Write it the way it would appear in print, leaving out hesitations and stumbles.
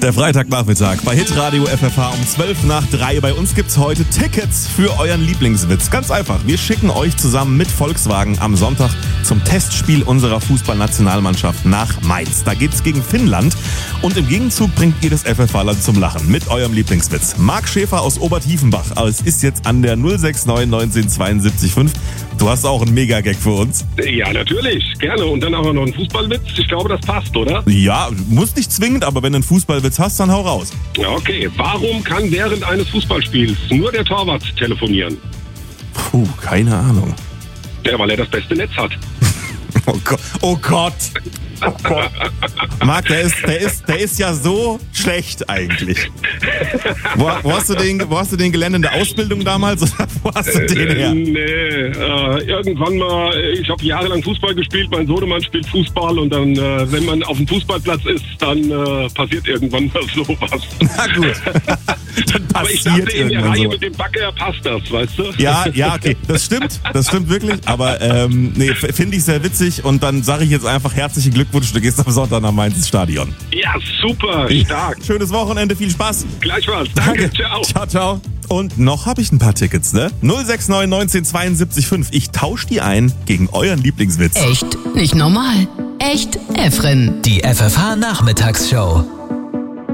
Der Freitagnachmittag bei Hitradio FFH um 3:12. Bei uns gibt's heute Tickets für euren Lieblingswitz. Ganz einfach, wir schicken euch zusammen mit Volkswagen am Sonntag zum Testspiel unserer Fußballnationalmannschaft nach Mainz. Da geht's gegen Finnland und im Gegenzug bringt ihr das FFH-Land zum Lachen mit eurem Lieblingswitz. Marc Schäfer aus Obertiefenbach, aber es ist jetzt an der 069 19 72 5. Du hast auch einen Mega-Gag für uns. Ja, natürlich, gerne. Und dann auch noch einen Fußballwitz. Ich glaube, das passt, oder? Ja, muss nicht zwingend, aber wenn du einen Fußballwitz hast, dann hau raus. Ja, okay. Warum kann während eines Fußballspiels nur der Torwart telefonieren? Puh, keine Ahnung. Ja, weil er das beste Netz hat. Oh Gott. Oh Gott. Oh Gott. Marc, der ist ja so schlecht eigentlich. Wo hast du den gelernt in der Ausbildung damals? Oder wo hast du den her? Irgendwann mal, ich habe jahrelang Fußball gespielt, mein Sohnemann spielt Fußball und dann, wenn man auf dem Fußballplatz ist, dann passiert irgendwann mal sowas. Na gut. Dann passiert aber ich dachte, in der Reihe so. mit dem Bagger passt das, weißt du? Ja, okay, das stimmt wirklich, aber finde ich sehr witzig und dann sage ich jetzt einfach herzlichen Glückwunsch, du gehst am Sonntag nach Mainz ins Stadion. Ja, super, stark. Schönes Wochenende, viel Spaß. Gleichfalls, danke. Ciao. Ciao. Und noch habe ich ein paar Tickets, ne? 069 19 72 5. Ich tausche die ein gegen euren Lieblingswitz. Echt nicht normal. Echt Efren. Die FFH Nachmittagsshow.